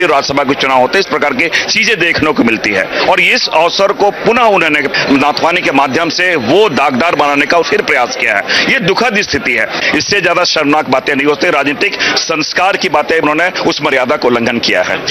राज्यसभा के चुनाव होते हैं, इस प्रकार की चीजें देखने को मिलती है और इस अवसर को पुनः उन्होंने नाथवानी के माध्यम से वो दागदार बनाने का फिर प्रयास किया है। ये दुखद स्थिति है, इससे ज्यादा शर्मनाक बातें नहीं होती। राजनीतिक संस्कार की बातें उन्होंने उस मर्यादा को उल्लंघन किया है।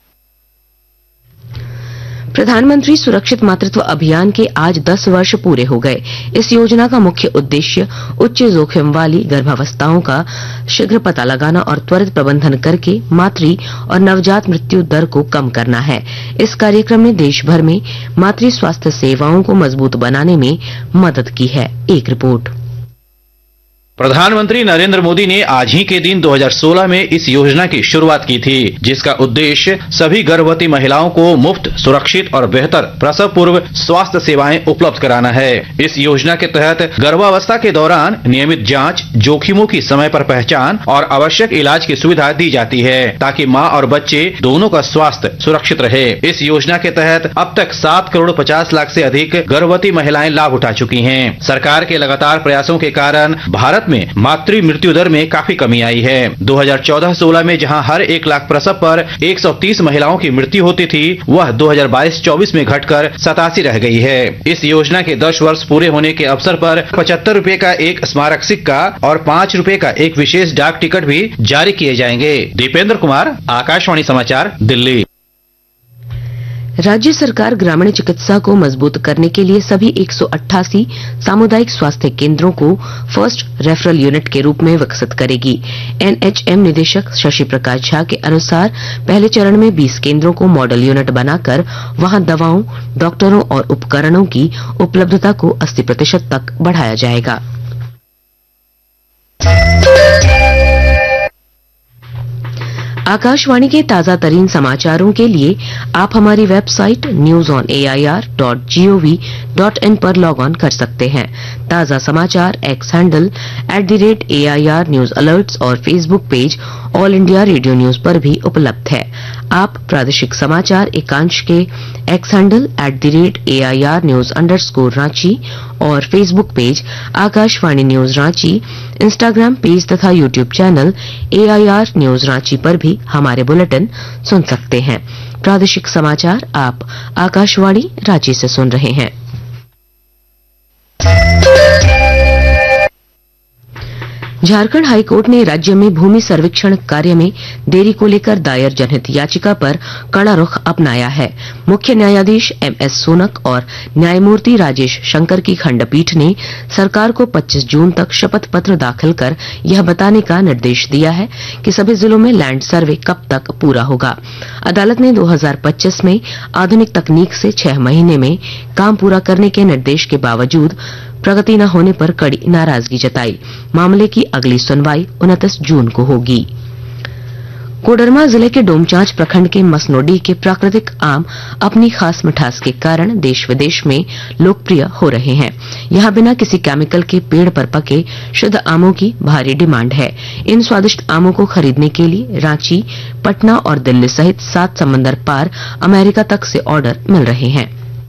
प्रधानमंत्री सुरक्षित मातृत्व अभियान के आज 10 वर्ष पूरे हो गए। इस योजना का मुख्य उद्देश्य उच्च जोखिम वाली गर्भावस्थाओं का शीघ्र पता लगाना और त्वरित प्रबंधन करके मातृ और नवजात मृत्यु दर को कम करना है। इस कार्यक्रम ने देश भर में मातृ स्वास्थ्य सेवाओं को मजबूत बनाने में मदद की है। एक रिपोर्ट। प्रधानमंत्री नरेंद्र मोदी ने आज ही के दिन 2016 में इस योजना की शुरुआत की थी, जिसका उद्देश्य सभी गर्भवती महिलाओं को मुफ्त, सुरक्षित और बेहतर प्रसव पूर्व स्वास्थ्य सेवाएं उपलब्ध कराना है। इस योजना के तहत गर्भावस्था के दौरान नियमित जांच, जोखिमों की समय पर पहचान और आवश्यक इलाज की सुविधा दी जाती है, ताकि माँ और बच्चे दोनों का स्वास्थ्य सुरक्षित रहे। इस योजना के तहत अब तक 7 करोड़ 50 लाख से अधिक गर्भवती महिलाएं लाभ उठा चुकी हैं। सरकार के लगातार प्रयासों के कारण भारत में मातृ मृत्यु दर में काफी कमी आई है। 2014-16 में जहां हर 1 लाख प्रसव पर 130 महिलाओं की मृत्यु होती थी, वह 2022-24 में घटकर 87 रह गई है। इस योजना के 10 वर्ष पूरे होने के अवसर पर 75 रुपए का एक स्मारक सिक्का और 5 रुपए का एक विशेष डाक टिकट भी जारी किए जाएंगे। दीपेंद्र कुमार, आकाशवाणी समाचार, दिल्ली। राज्य सरकार ग्रामीण चिकित्सा को मजबूत करने के लिए सभी 188 सामुदायिक स्वास्थ्य केंद्रों को फर्स्ट रेफरल यूनिट के रूप में विकसित करेगी। एनएचएम निदेशक शशि प्रकाश झा के अनुसार पहले चरण में 20 केंद्रों को मॉडल यूनिट बनाकर वहां दवाओं, डॉक्टरों और उपकरणों की उपलब्धता को 80% तक बढ़ाया जाएगा। आकाशवाणी के ताजा तरीन समाचारों के लिए आप हमारी वेबसाइट newsonair.gov.in पर लॉग ऑन कर सकते हैं। ताजा समाचार x handle @AIR news alerts और Facebook page all India radio news पर भी उपलब्ध है। आप प्रादेशिक समाचार एकांश के x handle @AIR news _Ranchi और Facebook page Akashvani news Ranchi, Instagram page तथा YouTube channel AIR news Ranchi पर भी हमारे बुलेटिन सुन सकते हैं। प्रादेशिक समाचार आप आकाशवाणी रांची से सुन रहे हैं। झारखंड हाईकोर्ट ने राज्य में भूमि सर्वेक्षण कार्य में देरी को लेकर दायर जनहित याचिका पर कड़ा रुख अपनाया है। मुख्य न्यायाधीश MS सोनक और न्यायमूर्ति राजेश शंकर की खंडपीठ ने सरकार को 25 जून तक शपथ पत्र दाखिल कर यह बताने का निर्देश दिया है कि सभी जिलों में लैंड सर्वे कब तक पूरा होगा। अदालत ने 2025 में आधुनिक तकनीक से 6 महीने में काम पूरा करने के निर्देश के बावजूद प्रगति न होने पर कड़ी नाराजगी जताई। मामले की अगली सुनवाई 29 जून को होगी। कोडरमा जिले के डोमचांच प्रखंड के मसनोडी के प्राकृतिक आम अपनी खास मिठास के कारण देश विदेश में लोकप्रिय हो रहे हैं। यहां बिना किसी केमिकल के पेड़ पर पके शुद्ध आमों की भारी डिमांड है। इन स्वादिष्ट आमों को खरीदने के लिए रांची, पटना और दिल्ली सहित 7 समंदर पार अमेरिका तक से ऑर्डर मिल रहे हैं।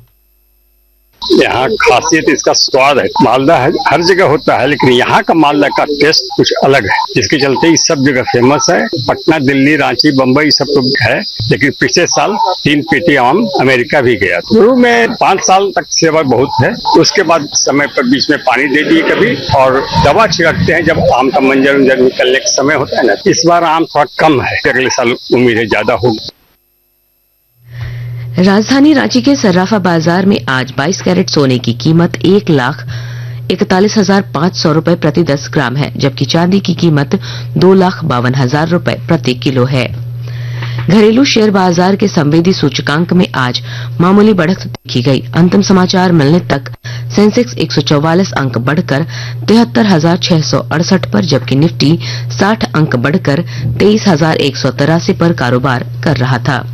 यहाँ खासियत इसका स्वाद है। मालदा है हर जगह होता है, लेकिन यहाँ का मालदा का टेस्ट कुछ अलग है, जिसके चलते इस सब जगह फेमस है। पटना, दिल्ली, रांची, बम्बई सब तो है, लेकिन पिछले साल 3 पेटी आम अमेरिका भी गया। शुरू में 5 साल तक सेवा बहुत है, उसके बाद समय पर बीच में पानी दे दिए कभी, और दवा छिड़कते हैं जब आम का मंजर निकलने का समय होता है ना। इस बार आम थोड़ा कम है, अगले साल उम्मीद है ज्यादा होगी। राजधानी रांची के सर्राफा बाजार में आज 22 कैरेट सोने की कीमत 1,41,500 रुपए प्रति 10 ग्राम है, जबकि चांदी की कीमत 2,52,000 रुपए प्रति किलो है। घरेलू शेयर बाजार के संवेदी सूचकांक में आज मामूली बढ़त देखी गई। अंतिम समाचार मिलने तक सेंसेक्स 144 अंक बढ़कर 73,668 पर, जबकि निफ्टी 60 अंक बढ़कर 23,183 पर कारोबार कर रहा था।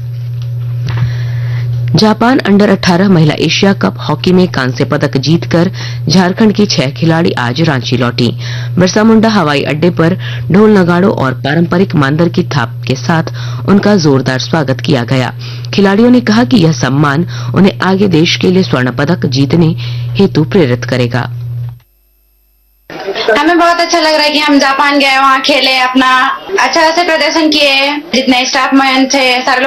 जापान अंडर 18 महिला एशिया कप हॉकी में कांस्य पदक जीतकर झारखंड की 6 खिलाड़ी आज रांची लौटी। बिरसा मुंडा हवाई अड्डे पर ढोल नगाड़ों और पारंपरिक मांदर की थाप के साथ उनका जोरदार स्वागत किया गया। खिलाड़ियों ने कहा कि यह सम्मान उन्हें आगे देश के लिए स्वर्ण पदक जीतने हेतु प्रेरित करेगा। हमें बहुत अच्छा लग रहा है कि हम जापान गए, वहाँ खेले, अपना अच्छा से प्रदर्शन किए, जितने स्टाफ में थे सारे